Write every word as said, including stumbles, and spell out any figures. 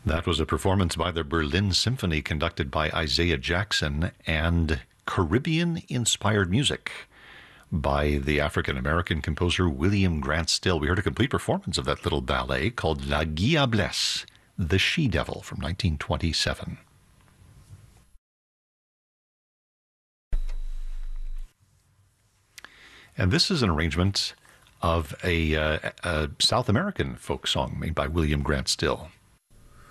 That was a performance by the Berlin Symphony conducted by Isaiah Jackson and Caribbean-inspired music by the African-American composer William Grant Still. We heard a complete performance of that little ballet called La Diablesse, the She-Devil, from nineteen twenty-seven. And this is an arrangement of a, uh, a South American folk song made by William Grant Still.